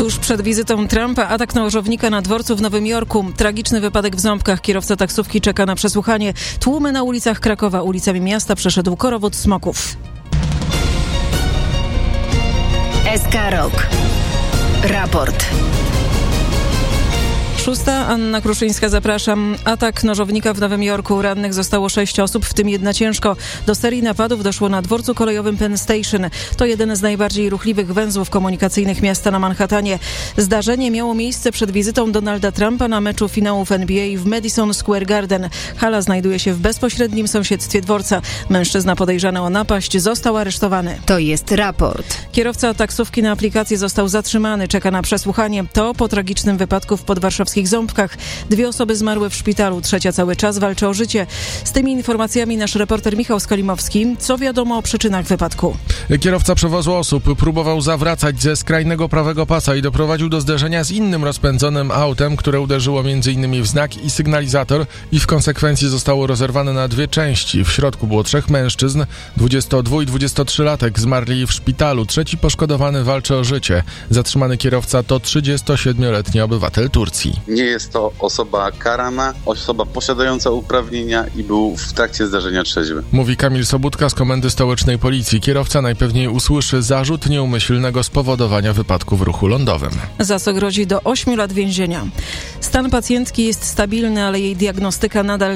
Tuż przed wizytą Trumpa atak nożownika na dworcu w Nowym Jorku. Tragiczny wypadek w Ząbkach. Kierowca taksówki czeka na przesłuchanie. Tłumy na ulicach Krakowa. Ulicami miasta przeszedł korowód smoków. SK Rok. Raport. 6. Anna Kruszyńska, zapraszam. Atak nożownika w Nowym Jorku. Rannych zostało 6 osób, w tym 1 ciężko. Do serii napadów doszło na dworcu kolejowym Penn Station. To jeden z najbardziej ruchliwych węzłów komunikacyjnych miasta na Manhattanie. Zdarzenie miało miejsce przed wizytą Donalda Trumpa na meczu finałów NBA w Madison Square Garden. Hala znajduje się w bezpośrednim sąsiedztwie dworca. Mężczyzna podejrzany o napaść został aresztowany. To jest raport. Kierowca taksówki na aplikacji został zatrzymany. Czeka na przesłuchanie. To po tragicznym wypadku w podwarszawskich Ząbkach. 2 osoby zmarły w szpitalu. 3 cały czas walczy o życie. Z tymi informacjami nasz reporter Michał Skolimowski. Co wiadomo o przyczynach wypadku? Kierowca przewozu osób próbował zawracać ze skrajnego prawego pasa i doprowadził do zderzenia z innym rozpędzonym autem, które uderzyło m.in. w znak i sygnalizator i w konsekwencji zostało rozerwane na 2 części. W środku było 3 mężczyzn, 22 i 23-latek zmarli w szpitalu. 3 poszkodowany walczy o życie. Zatrzymany kierowca to 37-letni obywatel Turcji. Nie jest to osoba karana, osoba posiadająca uprawnienia i był w trakcie zdarzenia trzeźwy. Mówi Kamil Sobudka z Komendy Stołecznej Policji. Kierowca najpewniej usłyszy zarzut nieumyślnego spowodowania wypadku w ruchu lądowym. Za co grozi do 8 lat więzienia. Stan pacjentki jest stabilny, ale jej diagnostyka nadal